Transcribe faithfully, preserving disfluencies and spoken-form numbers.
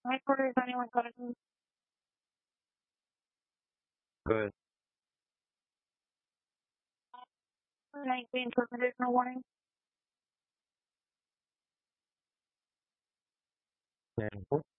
Headquarters, anyone got it? Good. Night being interpreted, no warning. And